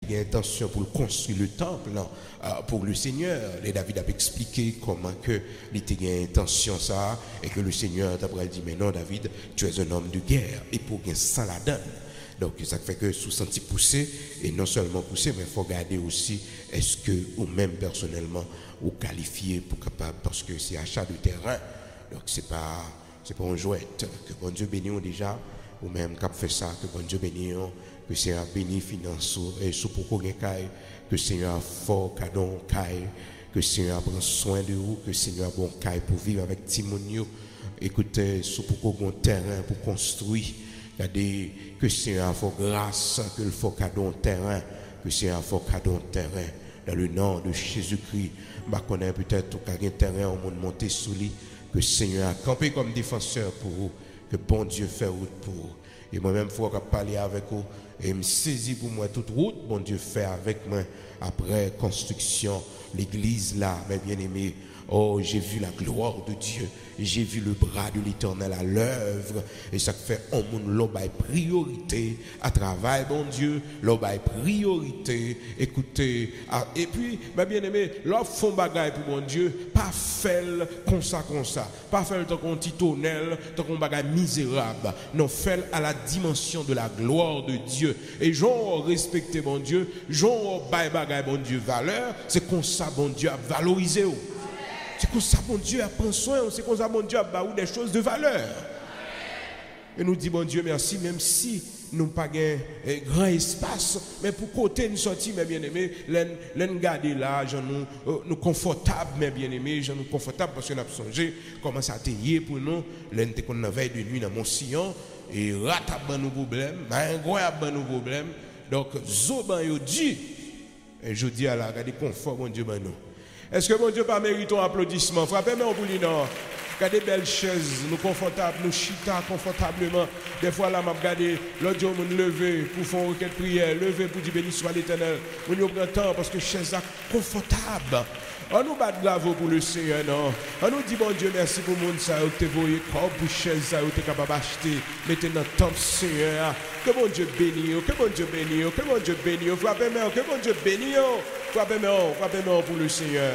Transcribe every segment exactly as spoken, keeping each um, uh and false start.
eu intention pour construire le temple non, pour le Seigneur. Et David a expliqué comment que il était eu intention ça et que le Seigneur d'après dit mais non David, tu es un homme de guerre et pour gagner sans la donne. Donc ça fait que sous senti pousser et non seulement pousser mais il faut regarder aussi est-ce que ou même personnellement ou qualifié pour capable parce que c'est achat de terrain. Donc c'est pas c'est pas un jouet que bon Dieu bénisse déjà ou même cap fait ça que bon Dieu bénisse que Seigneur bénit finance et sous pour qu'on caille que Seigneur fort cadeau caille que Seigneur prend soin de vous que Seigneur bon caille pour vivre avec Timonio écoutez sous pour qu'on terrain pour construire regardez que Seigneur faut grâce que le faut cadeau terrain que Seigneur faut cadeau terrain dans le nom de Jésus-Christ bah connaît peut-être tout un terrain au monde monter sous lui que Seigneur a campé comme défenseur pour vous que bon Dieu fait route pour vous et moi-même il faut parler avec vous et me saisir pour moi toute route bon Dieu fait avec moi après construction l'église là mes bien-aimés. Oh, j'ai vu la gloire de Dieu. J'ai vu le bras de l'Éternel à l'œuvre. Et ça fait un monde l'obaye priorité à travail, bon Dieu. L'obaye priorité. Écoutez. Ah, et puis, ma bien-aimé, l'offre font bagaille pour bon Dieu. Pas faire comme ça, comme ça. Pas faire tant qu'on titonnel, tant qu'on bagaille misérable. Non, faire à la dimension de la gloire de Dieu. Et genre respecter bon Dieu. Genre bail bagaille bon Dieu valeur. C'est comme ça, bon Dieu a valorisé. C'est comme ça, mon Dieu, a pris soin. C'est comme ça, mon Dieu, a baou des choses de valeur. Et nous disons, bon Dieu, merci, même si nous n'avons pas un grand espace, mais pour côté nous sortir, mes bien-aimés, nous garder là, nous, nous confortables, mes bien-aimés, nous confortables parce que nous avons songé comment ça a été pour nous. Nous avons une veille de nuit dans mon sillon, et ratab nos problèmes, incroyable nos problèmes. Donc, Zoban yo dit, et je dis à la, regardez, confort, mon Dieu, ben nous. Est-ce que mon Dieu pas mérite un applaudissement? Frappez-moi pour lui, non. Regardez belles chaises, nous confortables, nous chita confortablement. Des fois là, m'a regardé, l'autre jour, nous lever pour faire une requête prière, lever pour dire béni soit l'Éternel. On y prend temps parce que chaise là confortable. On nous bat de bravo pour le Seigneur, non. On nous dit bon Dieu merci pour le monde ça, que tu voyez comme pour chaise ça, tu es capable d'acheter, mettez dans le temple Seigneur. Que bon Dieu bénisse, que bon Dieu bénisse, que bon Dieu bénisse. Frappez-moi, que bon Dieu bénisse. Frappez-moi, frappez-moi pour le Seigneur.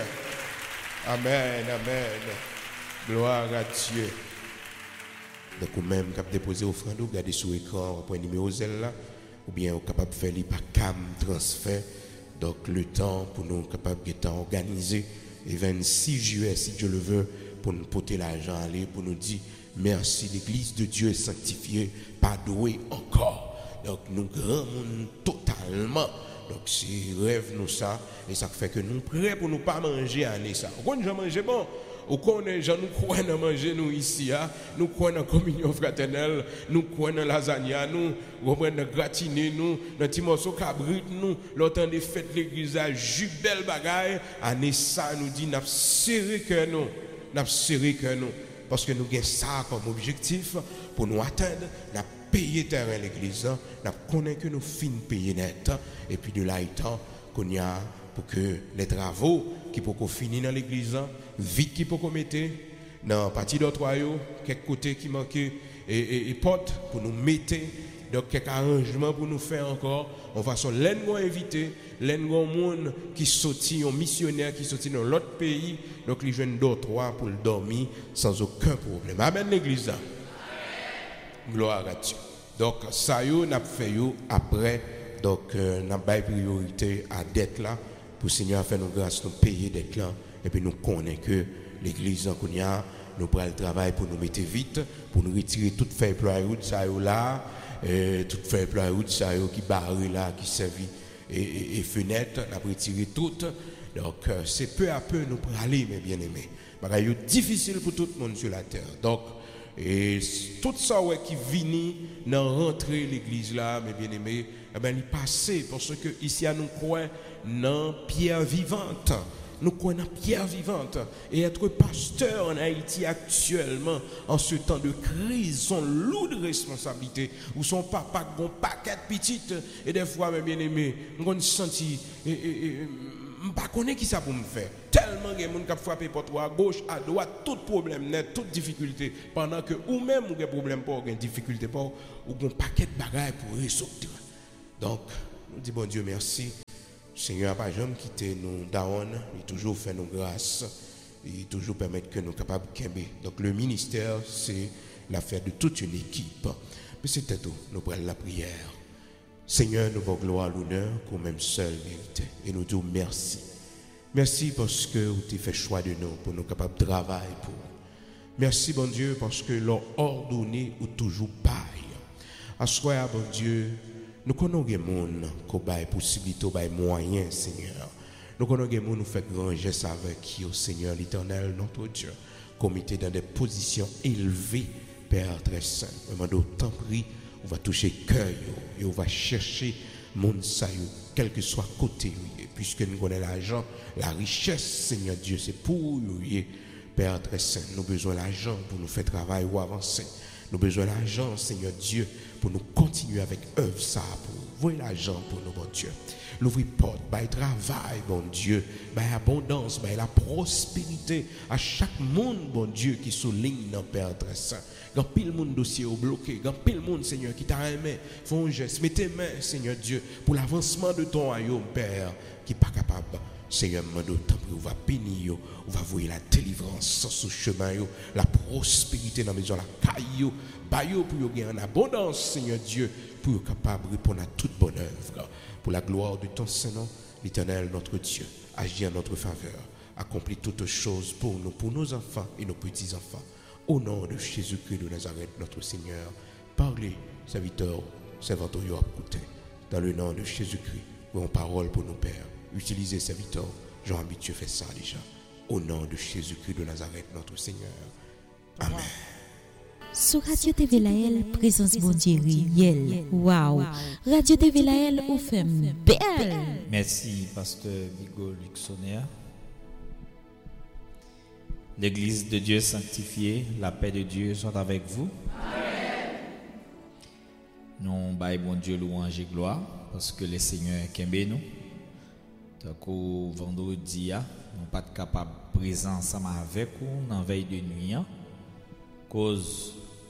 Amen, amen. Gloire à Dieu. Donc, ou même, quand vous déposez offrande, vous regardez sur l'écran, vous prenez le numéro zèle là, ou bien vous êtes capable de faire les par cam, transfert. Donc, le temps pour nous capables de organiser. Et vingt-six juillet, si Dieu le veut, pour nous porter l'argent, aller, pour nous dire merci, l'église de Dieu est sanctifiée, pas douée encore. Donc, nous grand monde totalement. Donc, c'est rêve nous ça, et ça fait que nous prêts pour nous pas manger année ça. Vous connaissez manger bon? Ou connaît gens nous croyons à manger nous ici, hein? Nous croyons en communion fraternelle, nous croyons en lasagna, nous reprenons gratiné, nous, dans petit morceau cabrit, nous, l'autant des fêtes l'église à jubel bagaille, année ça nous dit n'a serré que nous, n'a serré que nous, parce que nous avons ça comme objectif pour nous atteindre, n'a payé terrain l'église, n'a connaît que nous fin payer net, et puis de là étant qu'on y a pour que les travaux qui peuvent finir dans l'église, vite qui peuvent mettre dans la partie d'autres royaumes, quelques côtés qui manquaient et, et, et portes pour nous mettre, donc quelques arrangements pour nous faire encore. On va sur l'engo invité, l'engo monde qui sortit, un missionnaire qui sortit dans l'autre pays, donc les jeunes d'autres rois pour le dormir sans aucun problème. Amen l'église. Gloire à Dieu. Donc ça y n'a fait yo après, donc euh, n'a pas priorité à dette là. Pour le Seigneur faire nos grâces, nous payer des clans, et puis nous connaissons que l'église en Kounia, nous prenons le travail pour nous mettre vite, pour nous retirer toute feuille plywood, ça y là, toute feuille plywood, ça y qui barre là, qui servit, et, et, et fenêtre, nous avons retiré toutes. Donc, euh, c'est peu à peu nous prenons aller, mes bien-aimés. C'est difficile pour tout le monde sur la terre. Donc, et tout ça ouais, qui vient dans rentrer l'église là, mes bien-aimés, eh ben, il passe parce que ici, nous croyons dans pierre vivante. Nous croyons dans pierre vivante. Et être pasteur en Haïti actuellement, en ce temps de crise, son lourde responsabilité. Ou son papa qui a un paquet de petites. Et des fois, mes bien-aimés, nous avons senti. Je ne sais pas qui ça pour me faire. Tellement il y a des gens qui frappent pour toi à gauche, à droite, tout problème net, toute difficulté. Pendant que ou même vous avez des problèmes pour des difficultés, pour ou un paquet de bagages pour résoudre. Donc, nous disons bon Dieu merci. Seigneur n'a pas jamais quitté nous down, il toujours fait nos grâces, il toujours permettre que nous soyons capables de camber. Donc le ministère, c'est l'affaire de toute une équipe. Mais c'était tout, nous prenons la prière. Seigneur, nous vous gloire, l'honneur, qu'on même seul mérite. Et nous disons merci. Merci parce que vous avez fait choix de nous, pour nous capables de travailler pour vous. Merci, bon Dieu, parce que l'on ordonné ou toujours paille. À soi, bon Dieu, nous connaissons des gens qui ont des possibilités, des moyens, Seigneur. Nous connaissons des gens qui nous font grand geste avec qui, au Seigneur l'Éternel, notre Dieu, qu'on mettait dans des positions élevées, Père très saint. Vraiment, d'autant prie, on va toucher le cœur et on va chercher monde ça, quel que soit côté, puisque nous connaissons l'argent, la richesse, Seigneur Dieu, c'est pour nous. Père très saint, nous avons besoin d'argent pour nous faire travailler ou avancer. Nous avons besoin d'argent, Seigneur Dieu, pour nous continuer avec œuvre ça, pour voir l'argent pour nous, bon Dieu. L'ouvrir porte, by travail, bon Dieu, by abondance, by la prospérité à chaque monde, bon Dieu, qui souligne dans Père très saint. Quand pile monde dossier au bloqué, quand pile monde, Seigneur, qui t'a aimé, font un geste, mets tes mains, Seigneur Dieu, pour l'avancement de ton royaume, Père, qui n'est pas capable. Seigneur, d'autant que vous va bénir, vous va voir la délivrance sur ce chemin, la prospérité dans la maison, la caillou, baillot pour gagner en abondance, Seigneur Dieu, pour être capable de répondre à toute bonne œuvre. Pour la gloire de ton Saint-Nom, l'Éternel, notre Dieu, agit en notre faveur, accomplit toutes choses pour nous, pour nos enfants et nos petits-enfants. Au nom de Jésus-Christ de Nazareth, notre Seigneur, parlez, serviteurs, servanteurs, écoutez. Dans le nom de Jésus-Christ, nous parole pour nos pères. Utilisez serviteurs, Jean habitué fait ça déjà. Au nom de Jésus-Christ de Nazareth, notre Seigneur. Amen. Sur Radio T V Laël, présence bon Dieu réel. Waouh! Radio T V Laël, ou fait belle. Merci, pasteur Bigo Luxonner. L'Église de Dieu sanctifiée, la paix de Dieu soit avec vous. Amen. Nous baillons bon Dieu louange et gloire parce que le Seigneur est kembe nous. Donc au vendredi, nous pas capable de présent ensemble avec vous dans veille de nuit, cause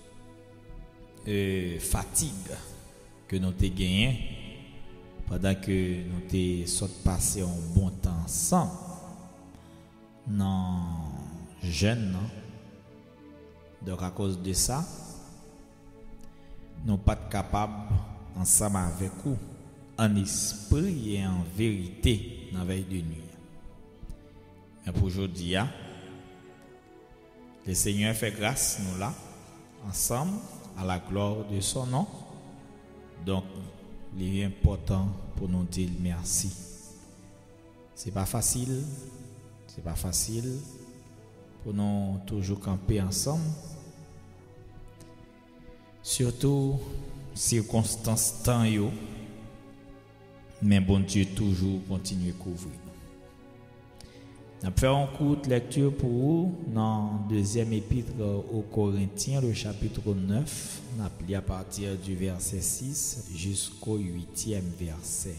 euh, fatigue que nous avons gagné pendant que nous avons passé un bon temps ensemble. Non, jeune, non? Donc à cause de ça, nous ne sommes pas capables ensemble avec vous, en esprit et en vérité, dans la veille de nuit. Mais pour aujourd'hui, le Seigneur fait grâce, nous là, ensemble, à la gloire de son nom. Donc, il est important pour nous dire merci. Ce n'est pas facile, ce n'est pas facile pour nous toujours camper ensemble. Surtout, circonstances temps yo. Mais bon Dieu toujours continue à couvrir. On va faire une courte lecture pour vous dans le deuxième épître aux Corinthiens, le chapitre neuf. On a plié à partir du verset six jusqu'au huitième verset.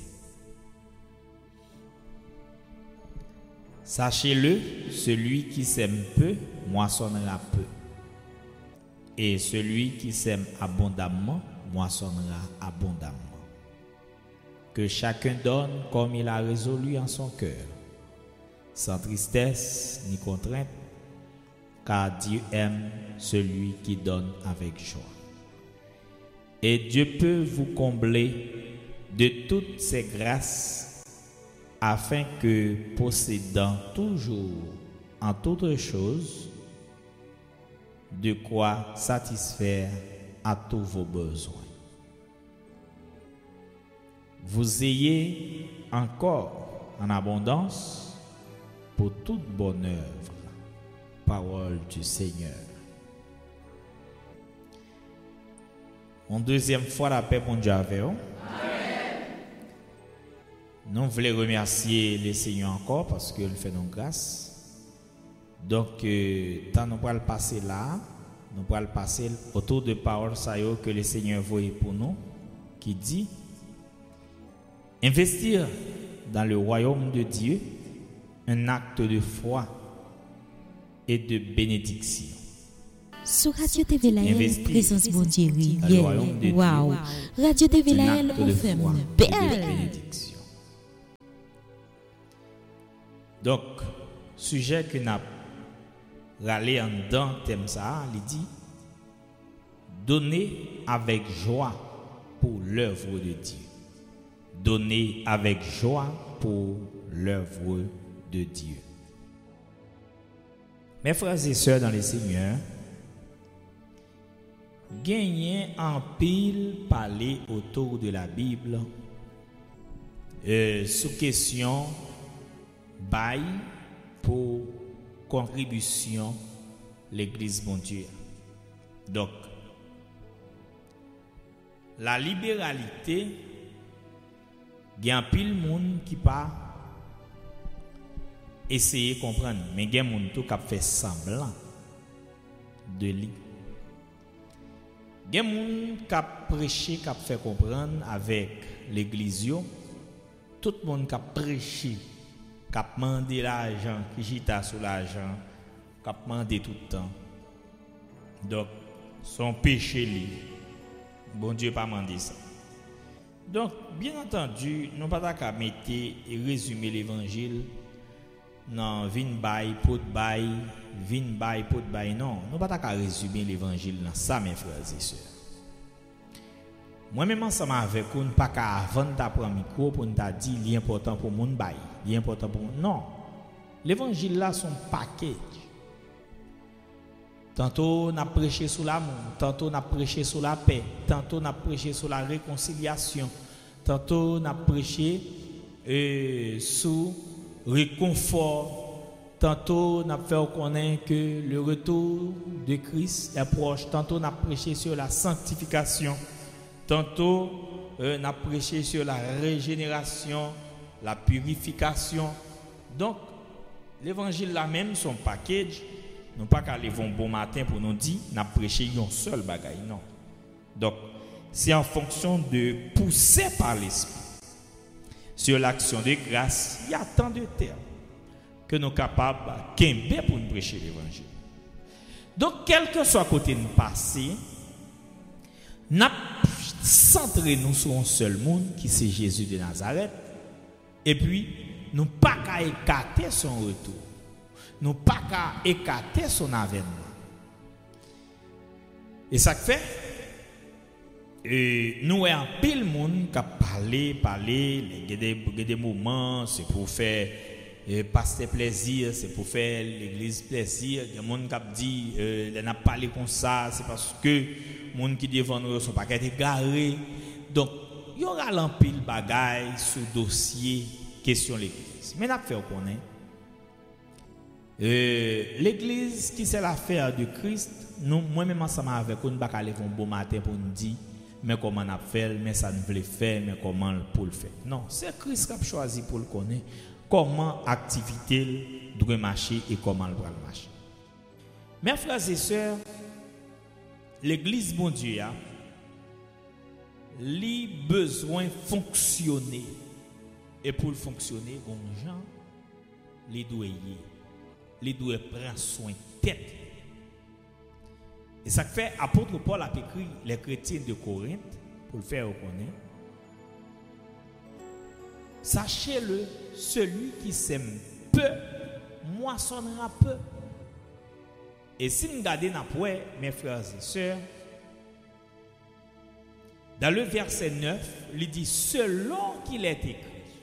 Sachez-le, celui qui sème peu, moissonnera peu. Et celui qui sème abondamment, moissonnera abondamment. Que chacun donne comme il a résolu en son cœur, sans tristesse ni contrainte, car Dieu aime celui qui donne avec joie. Et Dieu peut vous combler de toutes ses grâces, afin que, possédant toujours en toutes choses, de quoi satisfaire à tous vos besoins, vous ayez encore en abondance pour toute bonne œuvre. Parole du Seigneur. En deuxième fois, la paix pour Dieu avec vous. Nous voulons remercier le Seigneur encore parce qu'il fait nos grâces. Donc, euh, tant nous allons passer là, nous allons passer autour de paroles que le Seigneur voyait pour nous, qui dit: investir dans le royaume de Dieu, un acte de foi et de bénédiction. Sur Radio T V Laël, présence bon Dieu réel. Waouh! Wow. Radio T V Laël, on fait belle. Donc, sujet que n'a râlé en dedans thème ça, il dit donner avec joie pour l'œuvre de Dieu. Donner avec joie pour l'œuvre de Dieu. Mes frères et sœurs dans le Seigneur, gagner en pile parler autour de la Bible euh, sous question bail pour contribution l'église bon Dieu. Donc la libéralité, il y a un pile monde qui pas essayer de comprendre, mais il y a un monde qui fait semblant de lui. Il y a un monde qui a prêché, qui a fait comprendre avec l'église. Tout le monde qui a prêché, qui a demandé l'argent, qui gita sur l'argent, qui a demandé tout le temps. Donc, son péché, lui. Bon Dieu pas demandé ça. Donc, bien entendu, nous ne pouvons pas mettre et résumer l'évangile dans vin bay, pot bay, vin bay, pot bay. Non, nous ne pouvons pas résumer l'évangile dans ça, mes frères et sœurs. Moi-même, ensemble avec vous, nous ne pouvons pas avant de prendre micro pour nous dire qu'il est important pour mon bay, il est important pour non. L'évangile là, son package. Tantôt on a prêché sur l'amour, tantôt on a prêché sur la paix, tantôt on a prêché sur la réconciliation, tantôt on a prêché euh, sur le réconfort, tantôt on a fait reconnaître que le retour de Christ est proche, tantôt on a prêché sur la sanctification, tantôt euh, on a prêché sur la régénération, la purification. Donc l'évangile là même, son package. Nous pas qu'aller un bon matin pour nous dire n'a prêché un seul bagaille, non. Donc c'est en fonction de pousser par l'esprit sur l'action de grâce. Il y a tant de termes que nous sommes capables de pour nous prêcher l'évangile. Donc quel que soit côté nous passer, nous centré nous sur un seul monde qui c'est Jésus de Nazareth, et puis nous pas qu'à écarter son retour. Nous pas qu'à écarter son avènement. Et ça fait, et nous avons un pile monde qui a parlé, parlé, il y a des, des moments, c'est pour faire euh, passer plaisir, c'est pour faire l'église plaisir. Il y a des gens qui ont dit, euh, il n'a pas parlé comme ça, c'est parce que les gens qui devant nous sont pas égarés. Donc, il y aura un pile bagaille sur le dossier question l'église. Mais nous avons fait reconnaître. Euh, l'église qui c'est l'affaire de Christ, nous moi-même ensemble avec nous, nous pas aller un bon matin pour nous dire mais comment on a fait, mais ça ne voulait faire, mais comment pour le faire. Non, c'est Christ qui a choisi pour le connaître comment activité doit marcher et comment elle doit marcher. Mes frères et sœurs, l'église bon Dieu a li besoin fonctionner et pour le fonctionner, bon gens les doit les doit prendre soin tête. Et ça fait apôtre Paul a écrit les chrétiens de Corinthe pour le faire reconnaître. Sachez-le, celui qui sème peu moissonnera peu. Et si nous regardons après, mes frères et sœurs, dans le verset neuf, il dit selon qu'il est écrit.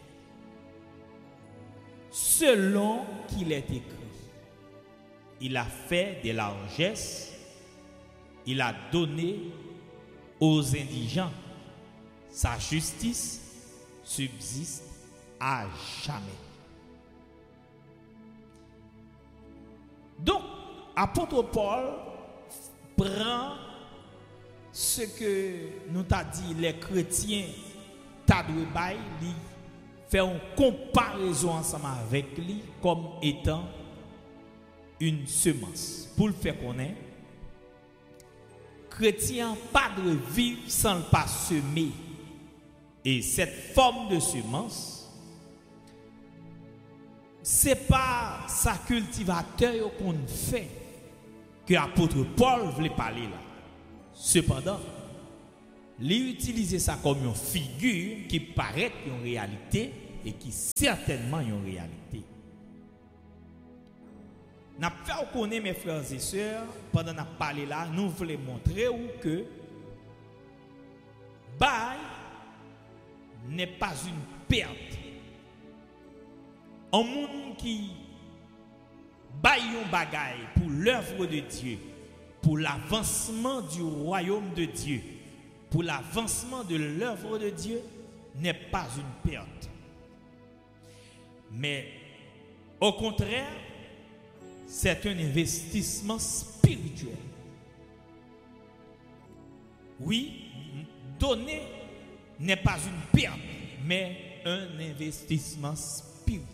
Selon qu'il est écrit. Il a fait des largesses, il a donné aux indigents. Sa justice subsiste à jamais. Donc, apôtre Paul prend ce que nous t'a dit les chrétiens t'a dû bailler, faire une comparaison ensemble avec lui comme étant une semence pour le faire connaître. Chrétien pas de vivre sans le pas semer. Et cette forme de semence, c'est pas sa cultivateur qu'on fait que l'apôtre Paul voulait parler là. Cependant, il utilise ça comme une figure qui paraît une réalité et qui certainement est une réalité. N'a fait connaître mes frères et sœurs pendant n'a parlé là, nous voulons montrer où que bail n'est pas une perte. Un monde qui baille un bagaille pour l'œuvre de Dieu, pour l'avancement du royaume de Dieu, pour l'avancement de l'œuvre de Dieu, n'est pas une perte. Mais au contraire, c'est un investissement spirituel. Oui, donner n'est pas une perte, mais un investissement spirituel.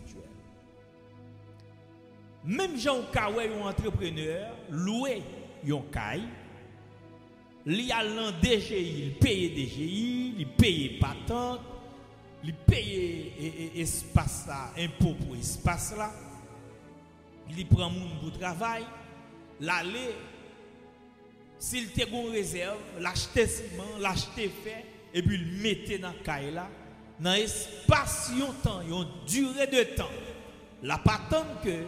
Même Jean Kawé, un entrepreneur, loué yon kay, li a l'an D G I, il paye D G I, il paye patente, il paye espace là, impôt pour espace là. Il prend moun pour travail, l'aller, s'il te gon réserve, l'acheter ciment, l'acheter fer, et puis le mettre dans caille là, dans espace yon temps, yon durée de temps. La patente que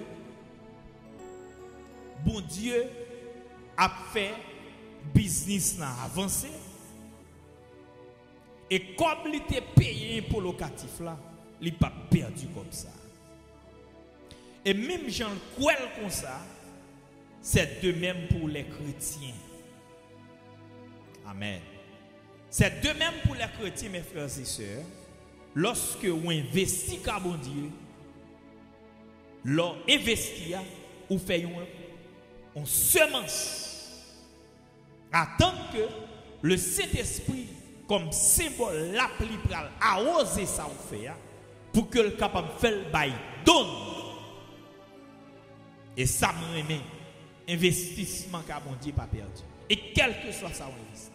bon Dieu a fait business là avancé. Et comme il était payé pour locatif là, il n'a pas perdu comme ça. Et même Jean croit comme ça, c'est de même pour les chrétiens. Amen. C'est de même pour les chrétiens, mes frères et sœurs. Lorsque vous investissez à bon Dieu, l'on investit, ou fait une semence. Attendre que le Saint-Esprit, comme symbole, l'appli pral, a osé ça ou fait, pour que le capable de faire le bail donne. Et ça me remet investissement qu'a bon Dieu pas perdu. Et quel que soit ça, on investit.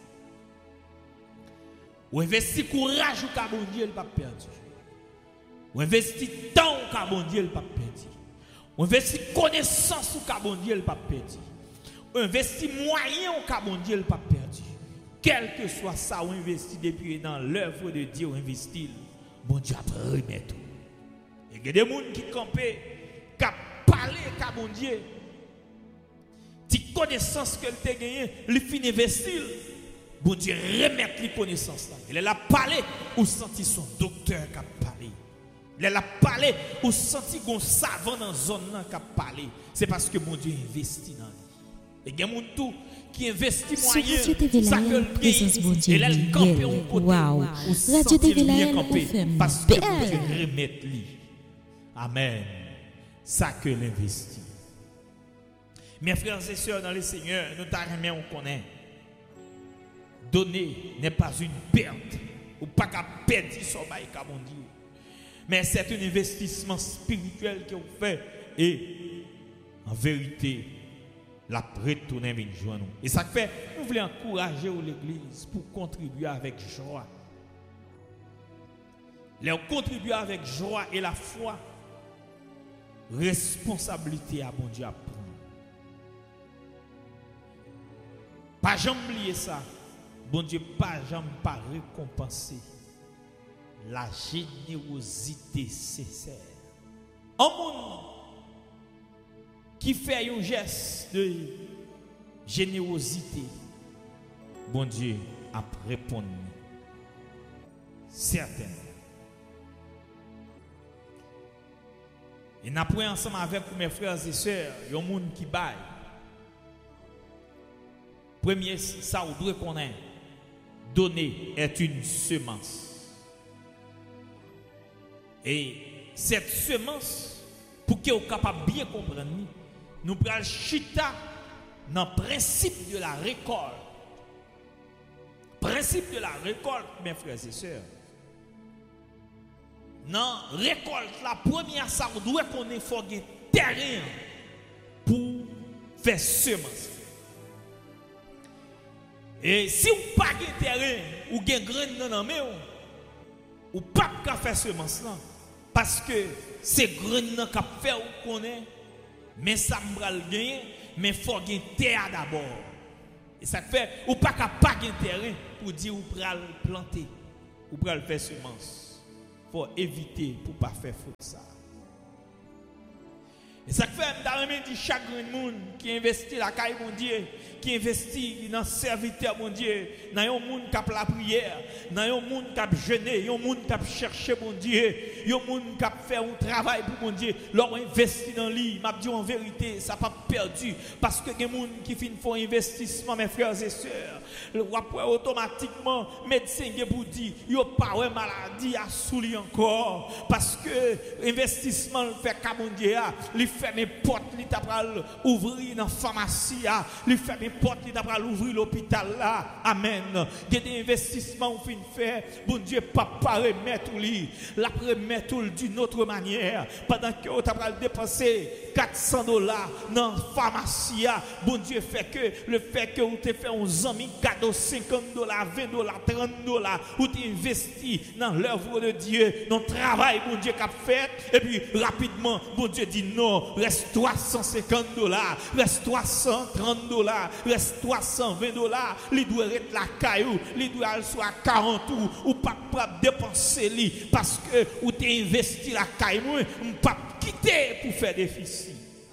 Ou investit courage ou qu'a bon Dieu, il pas perdu. Ou investit temps ou qu'a bon Dieu, il pas perdu. Ou investit connaissance ou qu'a bon Dieu, il pas perdu. Ou investit moyen ou qu'a bon Dieu, il pas perdu. Quel que soit ça, ou investit depuis dans l'œuvre de Dieu, ou investit, bon Dieu a remettre. Et il y a des gens qui campent, qui parler qu'à bon Dieu. Tu connaissance que tu as gagné, il finit investir. Bon Dieu remettre les connaissances là. Il a parlé ou senti son docteur qui a parlé. Il a parlé ou senti qu'on savant dans zone là qui a parlé. C'est parce que bon Dieu investit dans lui. Et il y a des gens qui investit moyen ça que le gagne. Et là le camper au côté. Ou senti bien camper parce que bon Dieu remettre lui. Amen. Ça que l'investit. Mes frères et sœurs dans le Seigneur, nous t'arrêtons, on connaît. Donner n'est pas une perte. Ou pas qu'à perdre son bail comme on dit. Mais c'est un investissement spirituel que vous faites. Et en vérité, la retourner avec joie. Et ça fait, nous voulons encourager l'Église pour contribuer avec joie. Les contribuer avec joie et la foi. Responsabilité à bon Dieu à prendre. Pas jamais oublier ça. Bon Dieu, pas jamais pas récompenser la générosité sincère. Un monde qui fait un geste de générosité, bon Dieu a répondu. Certainement. Et nous prenons ensemble avec mes frères et sœurs, il y a un monde qui baille. Premier, ça, vous devez connaître. Donner est une semence. Et cette semence, pour que vous soyez capable de bien comprendre, nous prenons chita dans le principe de la récolte. Principe de la récolte, mes frères et sœurs. Dans la récolte, la première, ça, vous devez connaître un terrain pour faire semence. Et si vous n'avez pas de terrain ou de grain dans la main, vous n'avez pas de faire semence. Parce que c'est grain qui fait ou connaît, mais ça va le gagner, mais il faut gagner terre d'abord. Et ça fait, ou pas pas de terrain pour dire ou pour le planter, ou pour le faire semence. Il faut éviter pour ne pas faire faute ça. Et ça fait que chaque monde qui investit la caille mon Dieu, qui investit dans le serviteur mon Dieu, dans un monde qui a la prière, dans un monde qui a jeûné, un monde qui a cherché mon Dieu, un monde qui a fait un travail pour mon Dieu, leur investi dans lui, m'a dit en vérité, ça n'a pas perdu parce que les gens qui font un investissement mes frères et sœurs, après automatiquement médecin qui vous dit, il n'y a pas de maladie à souligner encore parce que investissement fait qu'à mon Dieu, il fait mes portes, il t'a ouvrir dans la pharmacie, il fait mes portes, il t'a ouvrir l'hôpital là. Amen. Il y a des investissements qu'on fin faire. Bon Dieu, papa remettre lui, la remettre d'une autre manière. Pendant que tu as dépensé quatre cents dollars dans la pharmacie, bon Dieu fait que le fait que tu fait un ami cadeau cinquante dollars, vingt dollars, trente dollars, ou tu investis dans l'œuvre de Dieu, dans le travail, bon Dieu, qu'a fait, et puis rapidement, bon Dieu dit non, reste trois cent cinquante dollars, reste trois cent trente dollars, reste trois cent vingt dollars, il doit être la caillou, il doit aller soit quarante ou, ou pas pas dépenser lui, parce que ou tu investi la caillou, ou pas quitter pour faire déficit.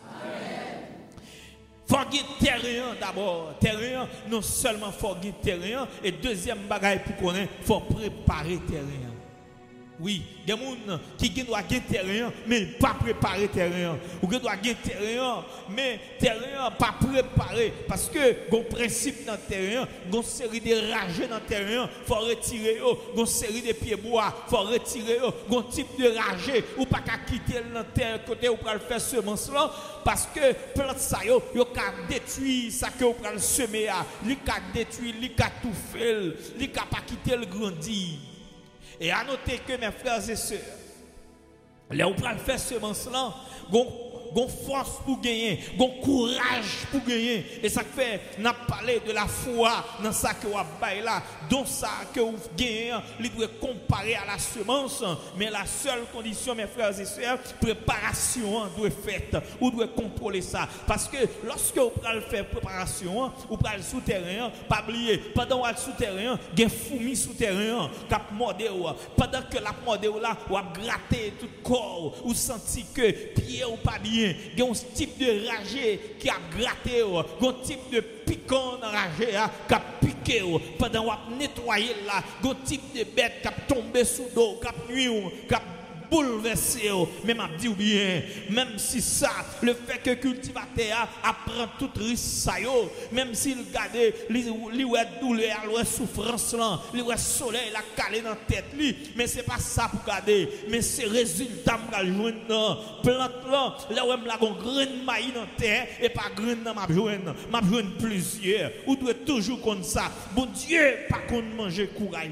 Il faut gagner terrain d'abord. Terrain, non seulement il faut gagner terrain, et deuxième bagaille pour connaître, il faut préparer terrain. Oui, il y a des gens qui doivent gagner terrain, mais pas préparer terrain. Ou qui doivent gagner terrain, mais terrain pas préparé. Parce que, il y a un principe dans le terrain, il y a une série de ragés dans le terrain, il faut retirer, il y a une série de pieds bois, il faut retirer, il y a un type de ragé, ou pas qu'à quitter le terre côté où pour faire semence là, parce que plante ça, il y a détruire ça que vous pouvez semer, il y a détruire, il y a tout faire, il y a pas quitter le grandir. Et à noter que mes frères et sœurs, là où on faire semence là, gon force pour gagner, gon courage pour gagner. Et ça fait, n'a parlé de la foi dans ça que vous avez là, dont ça que vous gagnez, il doit comparer à la semence. Mais la seule condition, mes frères et sœurs, préparation doit être faite. Vous devez contrôler ça. Parce que lorsque vous allez faire préparation, vous allez souterrain, pas oublier, pendant que vous souterrain, il y a des fourmis souterrain qui ont mordé. Pendant que la mordé là, vous avez gratté tout le corps, vous sentez que pied ou pas bien. Il y a un type de ragé qui a gratté, un type de piquant dans ragé qui a piqué. Pendant que vous nettoyez là, un type de bête qui a tombé sous l'eau, qui a nuit, qui a bouleversé. Mais m'a dit bien, même si ça, le fait que cultivateur apprend tout risque, même s'il regarde, il voit douleur, il voit souffrance, il voit soleil, la calé dans la tête, mais ce n'est pas ça pour garder, mais c'est résultat pour le joindre dans plante là, là où il y a un grain de maïs dans la terre, et pas grain dans ma joindre, ma joindre plusieurs, ou doit toujours comme ça. Bon Dieu, pas qu'on mange courage.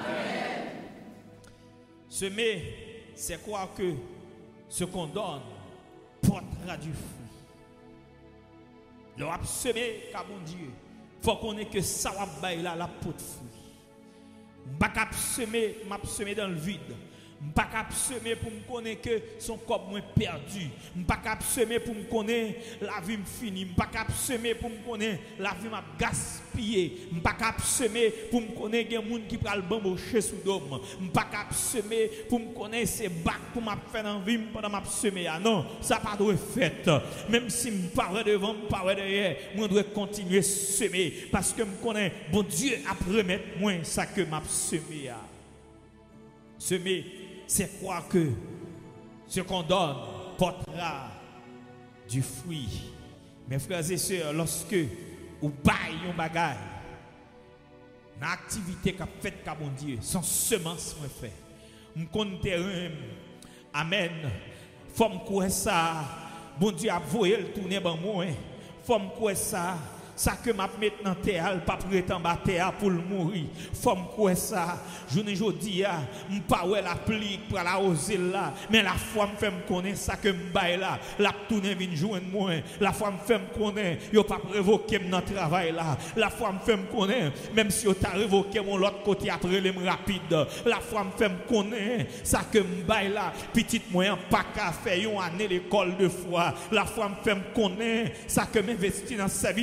Semer, c'est quoi que ce qu'on donne portera du fruit. Le rap semé, car mon Dieu, faut qu'on ait que ça va bailler là, la peau de fruit. Pas cap semer, m'a semé dans le vide. Pas cap semer pour me connaître que son corps moins perdu. Pas cap semer pour me connaître la vie me finie. Pas cap semer pour me connaître la vie m'a gaspillé. Pas cap semer pour me connaître des gens qui pral bambocher sous dôme. Pas cap semer pour me connaître ces bacs pour m'a faire dans vie pendant m'a semer. Non, ça pas doit fait. Même si me parle devant, me parle derrière, moi dois continuer semer parce que me connais bon Dieu a remettre moi ça que m'a semé. Semer, c'est quoi que ce qu'on donne portera du fruit. Mes frères et sœurs, lorsque vous baillez un bagage, dans l'activité qu'a faite par mon Dieu, sans semence, moi fait. Je compte terrain. Amen. Faut me croire ça. Bon Dieu a voyé le tourner dans moi. Faut me croire ça. Ça que m'a mettre dans terre, pas prêt en bas terre pour le mourir. Faut me croire ça. Je ne jodi a, m'pa ouais la pluie pour la oser là, mais la foi me fait me connaître ça que m'baille là, la tourner vinn joindre moi. La foi me fait me connaître, yo pas révoquer dans travail là. La foi me fait me connaître, même si yo t'a révoqué mon l'autre côté après les rapide. La foi me fait me connaître ça que m'baille là, petite moyen pas qu'à faire une année l'école de foi. La foi me fait me connaître ça que m'investir dans serviteur mon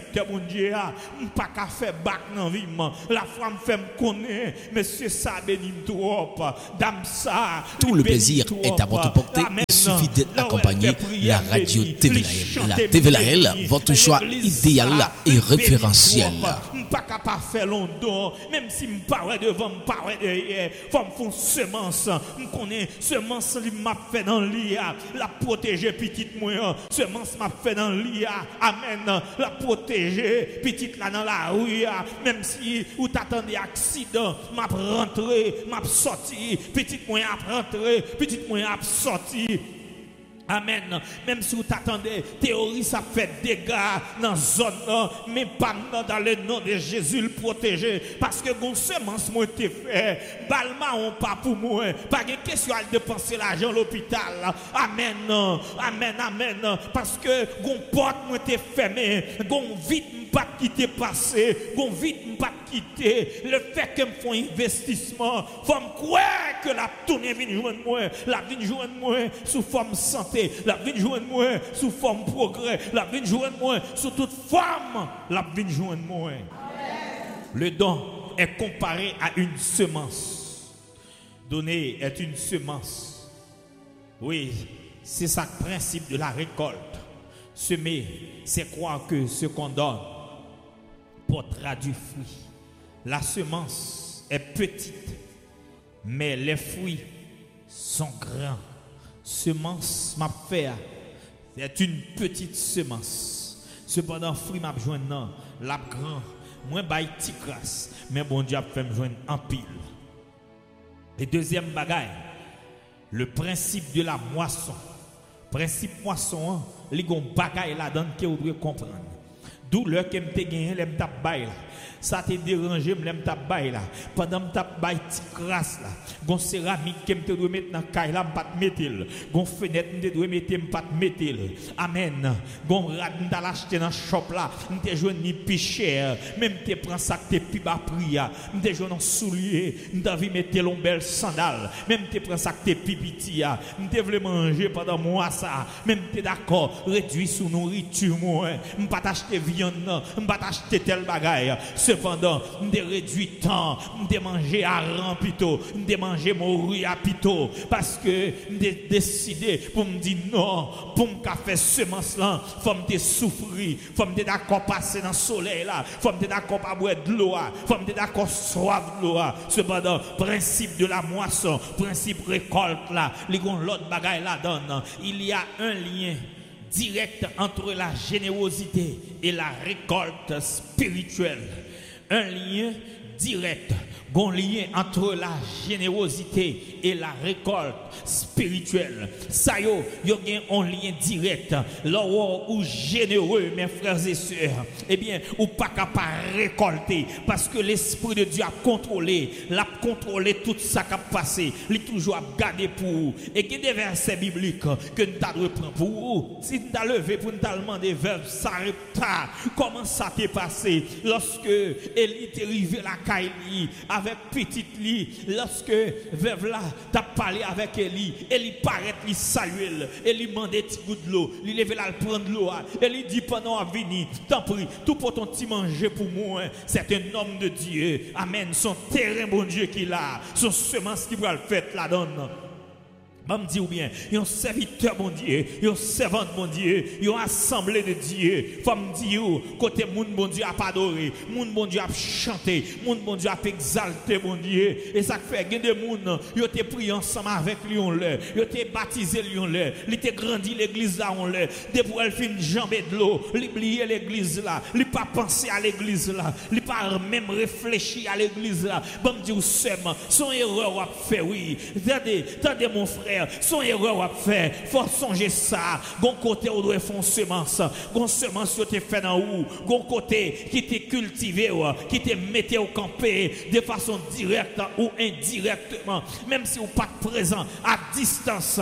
Dieu, je pas qu'à faire bac dans vie. La foi me fait me connaître, monsieur ça bénit trop. Dame ça. Tout le plaisir est à votre portée. Il suffit d'être accompagné. La radio T V L. La T V L, votre choix idéal et référentiel. Je ne suis pas capable de faire longtemps, même si je ne parle pas devant, je parle derrière. Il faut me faire semence. Je connais semence qui m'a fait dans l'I A. La protéger petite moi. Semence m'a fait dans l'I A. Amen. La protéger petite là dans la rue. Même si vous t'attendez accident, m'a rentré, m'a sorti. Petite moi a rentré, petite moi a sorti. Amen. Même si vous t'attendez, théorie, ça fait dégâts dans la zone, mais pas dans le nom de Jésus le protéger. Parce que mon semence, moi, t'ai fait. Balma, on pas pour moi. Pas de question à dépenser l'argent à l'hôpital. Amen. Amen, amen. Parce que mon porte, moi, t'ai fermé. Mon vite, pas quitter passé. Mon vite, pas quitter. Le fait que me font investissement, faut me croire que la tournée vient joindre moi. La vie joindre moi sous forme santé. La vie joindre moi sous forme progrès. La vie joindre moi sous toute forme. La vie joindre moi. Le don est comparé à une semence. Donner est une semence. Oui, c'est ça le principe de la récolte. Semer, c'est croire que ce qu'on donne portera du fruit. La semence est petite, mais les fruits sont grands. Semence m'a fait, c'est une petite semence. Cependant, fruit m'a joindre la grand, moins bail petit crasse, mais bon Dieu a fait me joindre en pile. Et deuxième bagaille, le principe de la moisson. Principe moisson, les gon bagaille là-dedans que vous devez comprendre. D'où l'heure que m'te gagné, l'aime t'a bail là. Ça t'a dérangé, l'aime t'a bail là. Pendant m't'a bail petit crasse là. Gon céramique que m'te doit mettre dans caille là, m'pas te mettre. Gon fenêtre m'te doit mettre, m'pas te mettre. Amen. Gon rad m't'a l'acheter dans shop là, m'te joindre ni plus cher. Même te prend ça que t'es plus bas prix là. M'te joindre un soulier, m'te envie mettre l'on belle sandale. Même te prend ça que t'es plus petit là. M'te voulait manger pendant moi ça. Même te d'accord, réduit sous nourriture moi. M'pas t'acheter viande, m'pas t'acheter tel bagaille. Cependant, m'de réduit temps, m'de manger à rang plutôt, m'de manger mourir à plutôt, parce que m'de décidé pour me dire non, pour me faire semence là, faut me souffrir, faut me d'accord passer dans le soleil là, faut me d'accord pas boire de l'eau, faut me d'accord soif de l'eau. Cependant, principe de la moisson, principe récolte là, les gon l'autre bagaille là donne, il y a un lien direct entre la générosité et la récolte spirituelle. Un lien direct, un lien entre la générosité et la récolte spirituelle. Ça y est, un lien direct. Là où généreux, mes frères et sœurs, eh bien, ou pas capable de récolter parce que l'Esprit de Dieu a contrôlé, l'a contrôlé tout ça qui a passé, il toujours a gardé pour vous. Et qu'il y a des versets bibliques que nous avons repris pour vous. Si nous avons levé pour nous demander vers Sarepta, comment ça t'est passé lorsque Élie est arrivé la Kaili avec petite lit, lorsque veuve là t'a parlé avec Élie, Élie paraît lui saluer, Élie demandait petit goût de l'eau, il levé là prendre l'eau, Élie dit pendant à venir, t'en prie, tout pour ton petit manger pour moi, c'est un homme de Dieu. Amen. Son terrain bon Dieu qu'il a, son semence qui va le faire là donne. Je me dis ou bien, il y a un serviteur mon Dieu, il y a un servant mon Dieu, il y a une assemblée de Dieu. Faut me dire, côté moun bon Dieu a pas adoré, moun bon Dieu a chanté, moun bon Dieu a exalté mon Dieu. Et ça fait que des moun, ils ont prié ensemble avec lui on l'heure, ils ont baptisé lui on l'heure, ils ont grandi l'église là on l'heure. Depuis elle fin jambe de l'eau, ils oublié l'église là, ils pas pensé à l'église là, ils pas même réfléchi à l'église là. Bon me dire seulement, son erreur a fait oui. Attendez, attendez mon frère. Son erreur à faire, faut songer ça. Gon côté où doit faire semence, gon semence qui te fait dans où, gon côté qui te cultivé qui te mettait au campé de façon directe ou indirectement, même si vous pas présent à distance,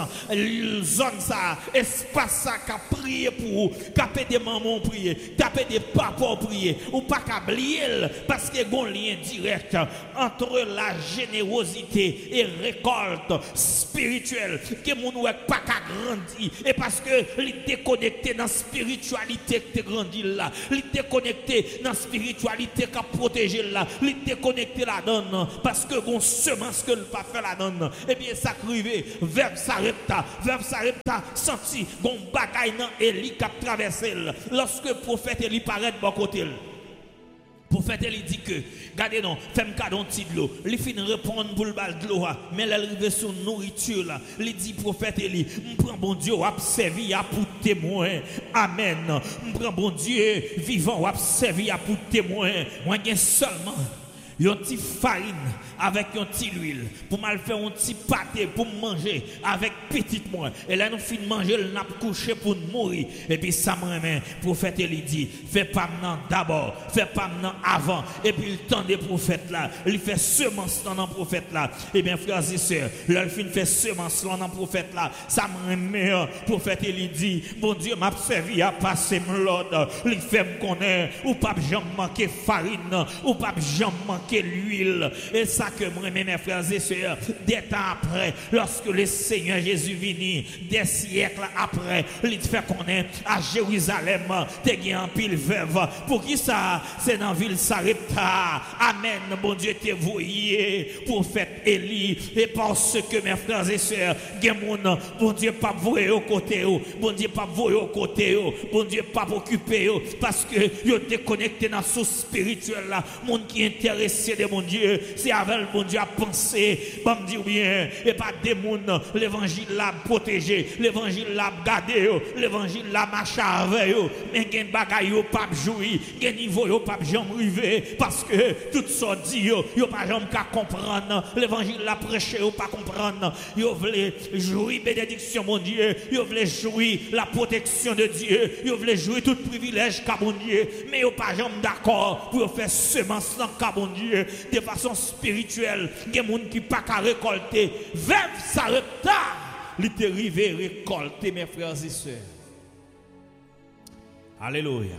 zone ça, espace ça qu'a prié pour vous, qu'a des mamans prier, qu'a des papas prier, ou pas qu'à oublier parce que gon lien direct entre la générosité et récolte spirituelle. sœurs, que mon ouais pas qu'à grandir et parce que il déconnecté dans spiritualité que tu grandi là, il déconnecté dans spiritualité qui a protégé là, il déconnecté là-dedans parce que gon semence que le pas fait là-dedans. Et bien ça crivé verbe s'arrêta, verbe s'arrêta senti gon bagaille dans Élie qui a traversé lorsque le prophète Élie paraît de bon côté. Le prophète il dit que, regardez non, fais-moi cadeau de l'eau. Il finit de répondre pour le bal de l'eau, mais elle arrive sur nourriture là. Il dit, prophète Élie, je prends bon Dieu, à servir pour témoin. Amen. Je prends bon Dieu, vivant, à servir pour témoin. Moi, j'ai seulement une petite farine avec une petite huile pour mal faire un petit pâté pour manger avec petite moi et là nous finissons de manger le n'a couché pour mourir et puis ça me remet prophète il dit fais pas maintenant d'abord fais pas maintenant avant et puis le temps des prophètes là il fait semence dans le prophète là et bien frères et sœurs là il finit fait semence dans le prophète là ça me remet prophète il dit bon Dieu m'a servi à passer l'ordre il fait me connaître ou pas jamais manquer farine ou pas jamais manquer l'huile et ça que moi mes frères et sœurs des temps après lorsque le Seigneur Jésus vini des siècles après il te fait connaître à Jérusalem t'es gagné en pile veuve pour qui ça c'est dans ville Sarepta amen bon Dieu t'es voyé prophète Élie et parce que mes frères et sœurs gen bon Dieu pas voyer au côté bon Dieu pas voyer au côté bon Dieu pas occupé parce que yo déconnecté dans source spirituelle là monde qui intéressé de mon Dieu c'est avec le bon Dieu à penser bon me dire bien et pas des monde l'évangile l'a protégé l'évangile l'a gardé l'évangile l'a marché avec eux mais gen bagay yo pas jouir gen niveau yo pas jamais rivé parce que tout ça dit yo yo pas jamais qu'à comprendre l'évangile l'a prêché yo pas comprendre yo voulait jouir bénédiction mon Dieu yo voulait jouir la protection de Dieu yo voulait jouir tout privilège qu'a mon Dieu mais yo pas jamais d'accord pour faire semence dans qu'a mon Dieu de façon spirituelle il y a des gens qui ne peuvent pas récolter verbe s'arrêta il te rivé récolter mes frères et sœurs alléluia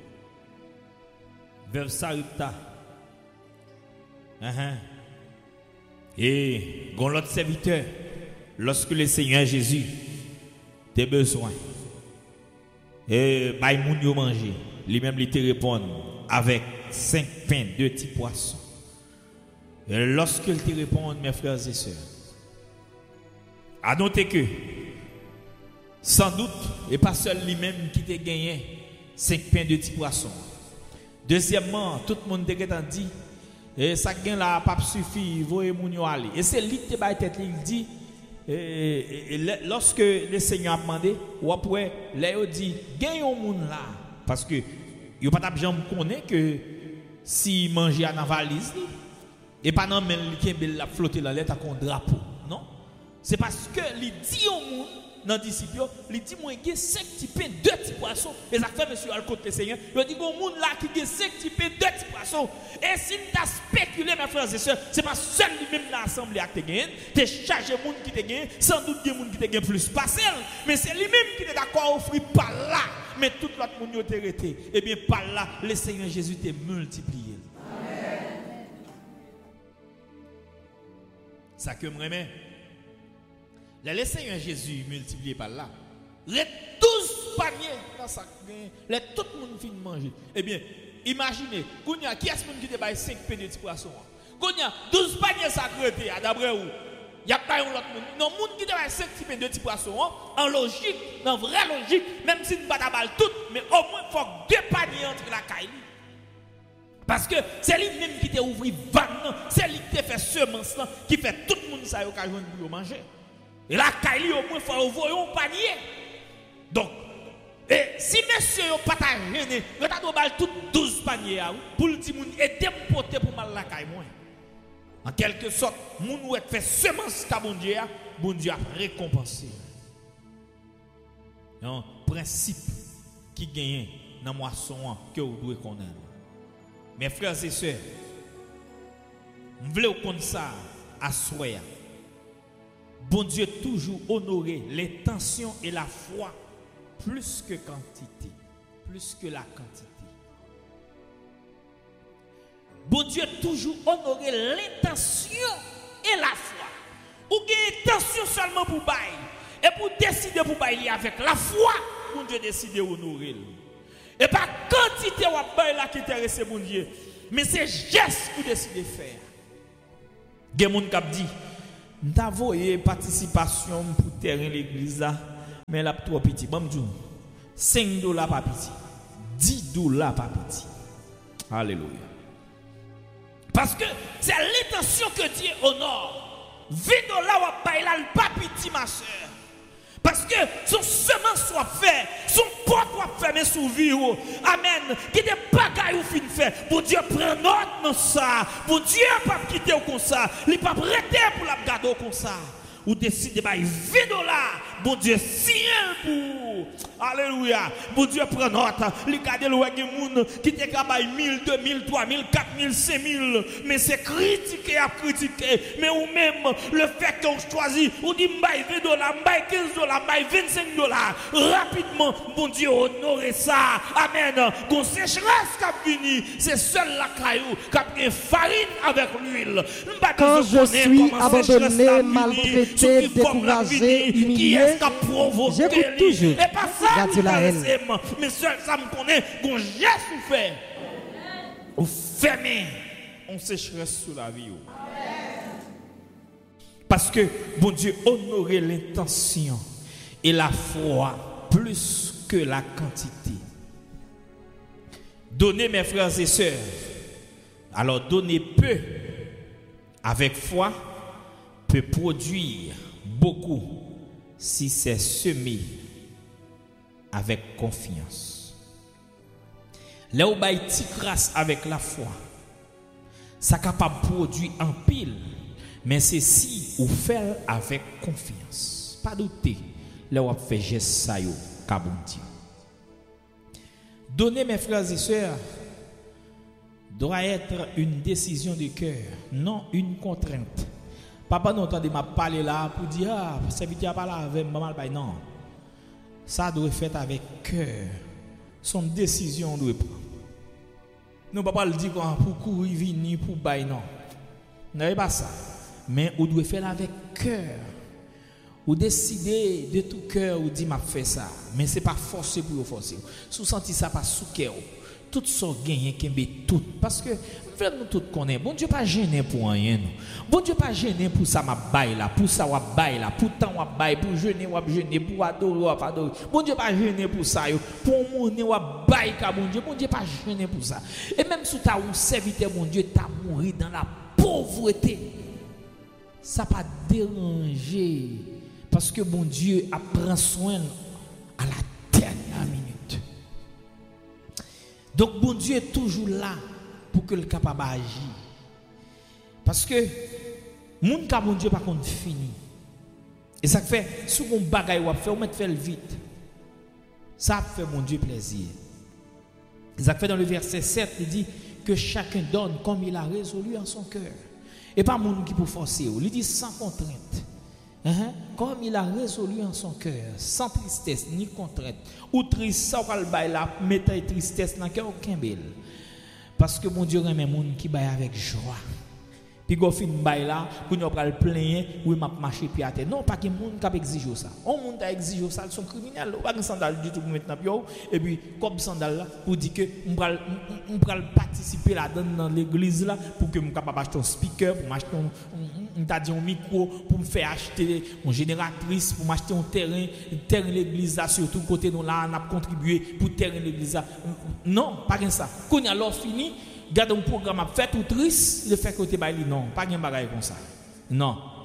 verbe s'arrêta uh-huh. Et gon l'autre serviteur lorsque le Seigneur Jésus a besoin et bay moun yo manger lui-même il te répond avec cinq pains deux petits poissons. Et lorsqu'il te répond, mes frères et sœurs, à noter que, sans doute, et pas seul lui-même qui t'a gagné cinq pains de petits poissons. Deuxièmement, tout le monde t'a dit, et ça gagne là, pas suffit, voyez mon yo aller. Et c'est lui qui t'a tête, il dit, et, et, et, lorsque le Seigneur a demandé, ou après, là, il dit, gagne un monde là, parce que, il n'y a pas de gens qui connaissent que si manger à la valise, et pas non mais qui la flotter dans l'air comme drapeau non c'est parce que il dit au monde dans disciple il dit moi j'ai cinq petits pains deux petits poissons et ça fait monsieur al côté Seigneur il dit au monde là qui a cinq petits pains deux petits poissons et si tu as spéculé mes frères et sœurs c'est pas seul lui même dans l'assemblée qui te gagne tu chargé monde qui te gagne sans doute des monde qui te gagne plus pas seul mais c'est lui même qui est d'accord offrir par là mais tout l'autre monde qui était arrêté et bien par là le Seigneur Jésus t'a multiplié. Ça que me remet. Le Seigneur Jésus multiplié par là. Les douze paniers dans sa les tout le monde finit de manger. Eh bien, imaginez, Kounia, qui est-ce qui te baille cinq pains de petits poissons? Kounia, douze paniers sacrés à d'après où? Il y a pas un autre monde. Non, monde qui te baille cinq pains de petits poissons en logique, en vraie logique, même si nous pas balle tout, mais au moins il faut deux paniers entre la caille. Parce que c'est lui-même qui t'a ouvert vanne, c'est lui qui t'a fait semence, qui fait tout le monde ça occasion pour manger. Et là, Kaili au moins faut ouvrir un panier. Donc, et si monsieur n'a pas gêné, vous avez tout douze paniers pour le petit monde et déporter pour mal la caille moins. En quelque sorte, moun ou fait semence ka bon Dieu, bon Dieu a récompensé. Un principe qui gagne dans moisson que vous devez connaître. Mes frères et sœurs, je voulais comprendre ça à soi. Bon Dieu toujours honorer l'intention et la foi plus que quantité, plus que la quantité. Bon Dieu toujours honorer l'intention et la foi Ou gagne intention seulement pour bailler. Et pour décider pour bailler avec la foi, mon Dieu décide honorer. Et pas quantité ou bailler là qui intéresse mon Dieu, mais c'est geste que vous décidez de faire. Il y a des gens qui disent, nous avons une participation pour terrain l'église là, mais là trop petit. Bon, cinq dollars pas petit, dix dollars pas petit. Alléluia. Parce que c'est l'intention que Dieu honore. vingt dollars ou bailler là, pas petit ma soeur. Parce que son semence soit fait, son porte soit fermé sous vie. Amen. Qui des bagailles ou fin fait. Bon Dieu prend note dans ça. Bon Dieu pas quitter comme ça. Il pas prêter pour la garder comme ça. Ou décide de bailler vingt dollars. Bon Dieu signe pour. Alléluia. Bon Dieu prend note. Il garde le wèg moun qui te bailler mille, deux mille, trois mille, quatre mille, cinq mille. Mais c'est critiquer à critiquer. Mais ou même le fait qu'on choisit, ou dit bailler vingt dollars, bailler quinze dollars, bailler vingt-cinq dollars. Rapidement, bon Dieu honorer ça. Amen. Qu'on sécheresse qui a fini, c'est seul la caillou qui a une farine avec l'huile. Quand je suis abandonné, maltraité, découragé, humilié, j'écoute toujours. Et pas ça, mais seul ça me connaît, qu'on geste ou fait. Ou fermé, on sécheresse sous la vie. Parce que, bon Dieu, honorer l'intention et la foi plus que la quantité. Donnez mes frères et sœurs, alors donnez peu avec foi peut produire beaucoup si c'est semé avec confiance. Là où bail ti grâce avec la foi, ça capable produire en pile, mais c'est si ou fait avec confiance. Pas douter, là où fait geste ça yo kabouti. Donner mes frères et sœurs doit être une décision de cœur, non une contrainte. Papa nous entend m'a parler là pour dire ah serviteur pas là avec maman bail non. Ça doit être fait avec cœur. Son décision doit prendre. Nous papa le dit pour courir venir pour bail non. Non pas ça. Mais on doit faire avec cœur. Ou décider de tout cœur ou dit m'a fait ça, mais c'est pas forcé pour forcer. Sous senti ça pas sous cœur. Tout ça gagné kembe tout parce que nous tout connaît. Bon Dieu pas gêné pour rien. Bon Dieu pas gêné pour ça m'a bail là, pour ça wa bail là, pour temps wa bail, pour jeûner wa jeûner, pour adorer wa adorer. Bon Dieu pas gêné pour ça yo. Pour monner wa bail ka bon Dieu. Bon Dieu pas gêné pour ça. Et même sous ta ou serviteur bon Dieu t'a mouru dans la pauvreté. Ça pas déranger parce que bon Dieu a prend soin à la dernière minute. Donc bon Dieu est toujours là pour que le capable agir. Parce que moun ka bon Dieu pas contre fini. Et ça fait sous mon bagaille ou fait ou mettre faire vite. Ça fait mon Dieu plaisir. Et ça fait dans le verset sept il dit que chacun donne comme il a résolu en son cœur. Et pas moun qui pour forcer, il dit sans contrainte. Uh-huh. Comme il a résolu en son cœur, sans tristesse ni contrainte, ou triste, ça va le bail là, mettre tristesse dans le cœur, aucun bel. Parce que mon Dieu remet les gens qui baillent avec joie. Puis go fin bail là, pour nous pral plaindre, ou m'a marcher puis à terre. Non, pas que monde qui exige ça. On monde qui exige ça, ils sont criminels, pas de sandal du tout pour mettre dans et puis comme sandal là pour dire que on pral on pral participer là dans l'église là pour que me capable acheter un speaker, pour m'acheter un t'a dit un micro, pour me faire acheter une génératrice, pour m'acheter un terrain, terrain l'église là surtout côté nous là on a contribué pour terrain l'église là. Non, pas comme ça. Quand y a l'or fini garde un programme à fait ou triste, le fait que tu bailli non, pas de bagaille comme ça. Non,